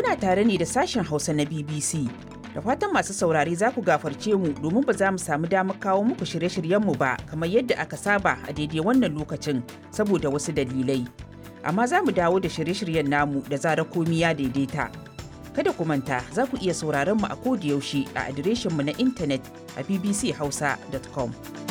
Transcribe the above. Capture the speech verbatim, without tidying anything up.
ana tare ne da sashen Hausa na B B C. Da fatan masu saurare za ku gafarce mu domin ba za mu samu damar kawo muku shirye-shiryenmu ba kamar yadda aka saba a daidai wannan lokacin saboda wasu dalilai. Amma za mu dawo da shirye-shiryen namu da zarar komi ya daidaita. Kada ku manta za ku iya sauraron mu a koda yaushe a adireshinmu na intanet a b b c hausa dot com.